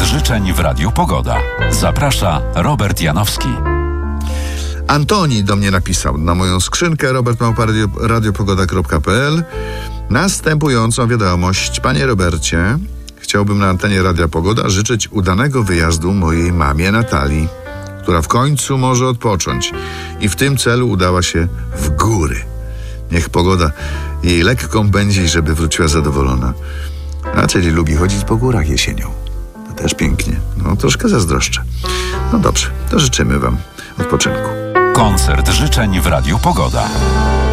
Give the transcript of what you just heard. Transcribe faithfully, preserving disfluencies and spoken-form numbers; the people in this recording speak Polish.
życzeń w Radiu Pogoda. Zaprasza Robert Janowski. Antoni do mnie napisał na moją skrzynkę robert małpa radiopogoda kropka pe el następującą wiadomość. Panie Robercie, chciałbym na antenie Radia Pogoda życzyć udanego wyjazdu mojej mamie Natalii, która w końcu może odpocząć i w tym celu udała się w góry. Niech pogoda jej lekką będzie i żeby wróciła zadowolona. A czyli lubi chodzić po górach jesienią. To też pięknie. No troszkę zazdroszczę. No dobrze, to życzymy wam odpoczynku. Koncert życzeń w Radiu Pogoda.